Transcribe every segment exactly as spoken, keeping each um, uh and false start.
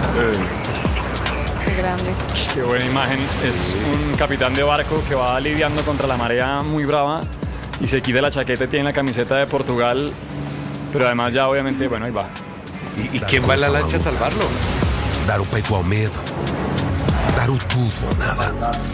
Qué grande. Qué buena imagen. Es un capitán de barco que va lidiando contra la marea muy brava y se quita la chaqueta y tiene la camiseta de Portugal. Pero además ya obviamente, bueno, ahí va. ¿Y, y quién va en la lancha a salvarlo? Dar o peito ao medo. Dar o tudo ou nada.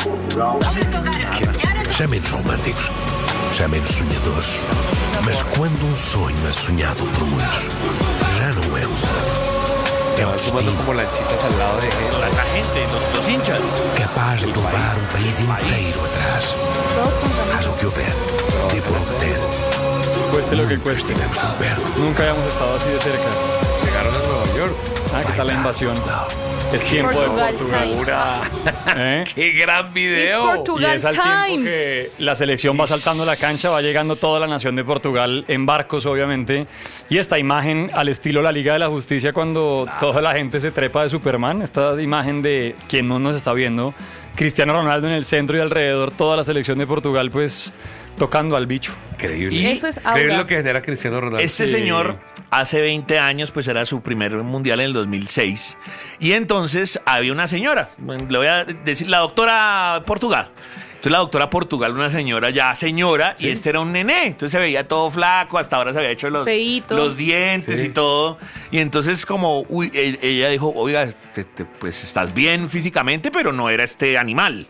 Chamem-nos românticos. Chamem-nos sonhadores. Mas quando um sonho é sonhado por muitos, já não é um sonho. É um Sumando destino como lanchitas al lado de él. La, la gente, los, los hinchas. capaz de levar um país inteiro atrás. Haja o que houver, dê por onde der. Cueste lo que Nunca cueste. estivemos tão perto. Nunca habíamos estado así de cerca. Llegaron a Nueva York. Ah, ¿qué tal la invasión? Não. Es tiempo de Portugal Portugal. time. Pura. ¿Eh? ¡Qué gran It's video! Y Portugal es al tiempo time. que la selección va saltando la cancha, va llegando toda la nación de Portugal en barcos, obviamente. Y esta imagen al estilo la Liga de la Justicia, cuando toda la gente se trepa de Superman, esta imagen de quien no nos está viendo, Cristiano Ronaldo en el centro y alrededor toda la selección de Portugal, pues tocando al bicho. Increíble. Y Eso es Increíble aura. lo que genera Cristiano Ronaldo. Este Sí. señor hace veinte años pues era su primer mundial en el dos mil seis y entonces había una señora, bueno, le voy a decir la doctora Portugal. Entonces la doctora Portugal, una señora ya señora, y este era un nené, entonces se veía todo flaco, hasta ahora se había hecho los, Feíto. los dientes Sí. y todo, y entonces como, uy, e- ella dijo, oiga, te- te- pues estás bien físicamente, pero no era este animal.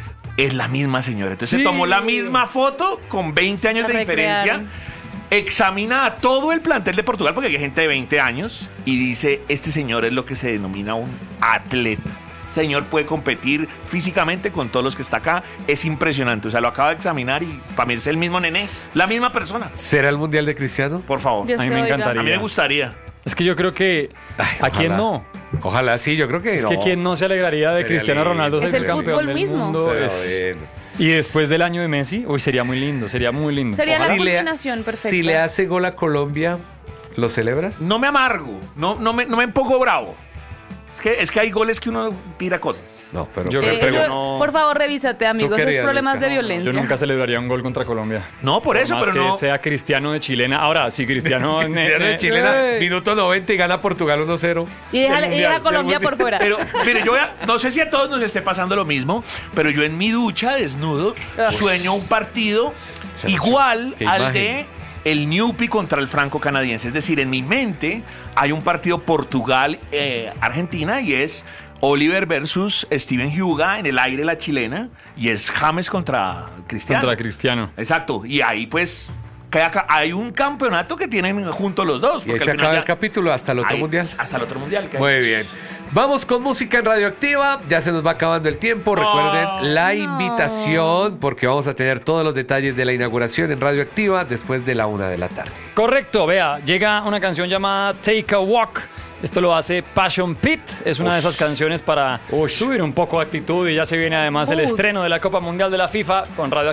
Es la misma señora. Entonces Sí. se tomó la misma foto con veinte años La de diferencia. recrearon. Examina a todo el plantel de Portugal, porque hay gente de veinte años, y dice, este señor es lo que se denomina un atleta. Señor puede competir físicamente con todos los que está acá. Es impresionante. O sea, lo acaba de examinar y para mí es el mismo nené, la misma persona. ¿Será el mundial de Cristiano? Por favor. Dios A mí te me oiga. encantaría. A mí me gustaría. Es que yo creo que... Ay, ¿A quién ojalá. no? Ojalá, sí, yo creo que Es no. que quién no se alegraría de Sería Cristiano lindo. Ronaldo Es ser el campeón fútbol del mismo. mundo. Será Es- bueno. Y después del año de Messi, uy, sería muy lindo, sería muy lindo. Sería la Si le, combinación perfecta. si le hace gol a Colombia, ¿lo celebras? No me amargo, no, no, me, no me pongo bravo. Es que, es que hay goles que uno tira cosas. No, pero... Yo Eh, creo que eso- no. Por favor, revísate, amigo. Esos querías, problemas de Luisca? violencia. Yo nunca celebraría un gol contra Colombia. No, por eso, más pero que no. sea Cristiano de Chilena. Ahora, si Cristiano... Cristiano de eh, Chilena, eh, minuto noventa y gana Portugal uno cero. Y deja, del y mundial, deja a Colombia del por fuera. Pero, mire, yo voy a- no sé si a todos nos esté pasando lo mismo, pero yo en mi ducha, desnudo, Ah. sueño un partido Se igual qué al imagen. de el Newpi contra el franco canadiense. Es decir, en mi mente hay un partido Portugal-Argentina y es Oliver versus Steven Huga en el aire la chilena y es James contra Cristiano. Contra Cristiano. Exacto. Y ahí pues queda ca- hay un campeonato que tienen juntos los dos. Y ahí porque se al final acaba ya- el capítulo hasta el otro ahí- mundial. Hasta el otro mundial. que Muy es- bien. Vamos con música en Radioactiva. Ya se nos va acabando el tiempo. Recuerden la No. invitación porque vamos a tener todos los detalles de la inauguración en Radioactiva después de la una de la tarde. Correcto, vea, llega una canción llamada Take a Walk. Esto lo hace Passion Pit. Es una de esas canciones para subir un poco de actitud y ya se viene además el Mood. estreno de la Copa Mundial de la FIFA con Radio